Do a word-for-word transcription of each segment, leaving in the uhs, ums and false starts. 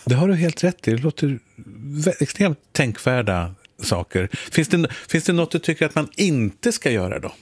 Det har du helt rätt i. Det låter extremt tänkvärda saker. Finns det, finns det något du tycker att man inte ska göra då?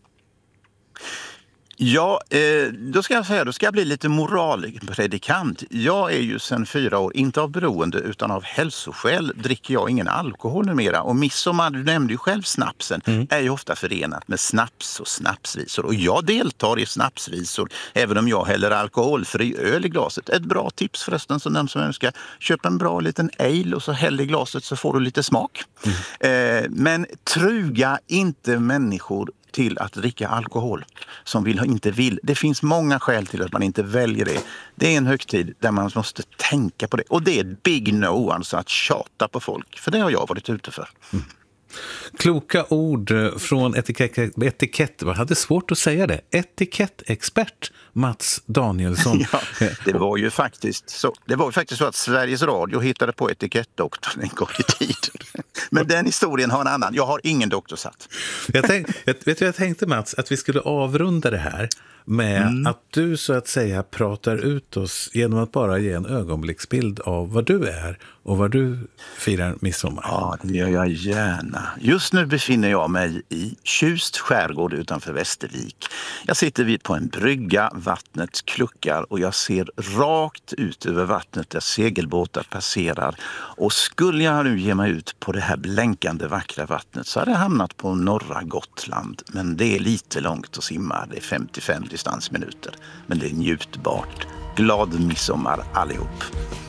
Ja, eh, då ska jag säga, då ska jag bli lite moralpredikant. Jag är ju sedan fyra år, inte av beroende utan av hälsoskäl, dricker jag ingen alkohol numera. Och midsommar, du nämnde ju själv snapsen, mm. är ju ofta förenat med snaps och snapsvisor. Och jag deltar i snapsvisor, även om jag häller alkoholfri öl i glaset. Ett bra tips förresten, som den som önskar. Köp en bra liten ale och så häll i glaset så får du lite smak. Mm. Eh, men truga inte människor till att dricka alkohol som vill inte vill. Det finns många skäl till att man inte väljer det. Det är en högtid där man måste tänka på det. Och det är ett big no, alltså att tjata på folk. För det har jag varit ute för. Mm. Kloka ord från etikett, etikett, jag hade svårt att säga det, etikettexpert Mats Danielsson. Ja, det var ju faktiskt så, det var ju faktiskt så att Sveriges Radio hittade på etikettdoktorn en gång i tiden. Men den historien har en annan. Jag har ingen doktorshatt. Jag tänk, vet du vad jag tänkte, Mats? Att vi skulle avrunda det här med mm. att du så att säga pratar ut oss genom att bara ge en ögonblicksbild av vad du är och vad du firar midsommar. Ja, det gör jag gärna. Just nu befinner jag mig i Tjust skärgård utanför Västervik. Jag sitter vid på en brygga, vattnet kluckar och jag ser rakt ut över vattnet där segelbåtar passerar. Och skulle jag nu ge mig ut på det här blänkande vackra vattnet så hade jag hamnat på norra Gotland. Men det är lite långt att simma, det är femtiofem distansminuter. Men det är njutbart. Glad midsommar allihop.